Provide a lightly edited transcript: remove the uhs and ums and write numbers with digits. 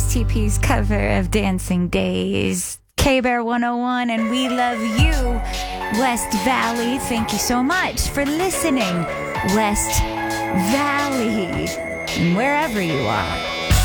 STP's cover of Dancing Days. K-Bear 101, and we love you, West Valley. Thank you so much for listening, West Valley, and wherever you are.